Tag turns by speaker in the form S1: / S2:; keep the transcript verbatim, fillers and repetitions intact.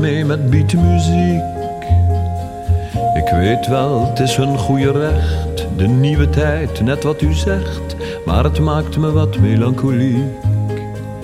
S1: mee met beatmuziek. Ik weet wel, het is hun goede recht, de nieuwe tijd, net wat u zegt, maar het maakt me wat melancholiek.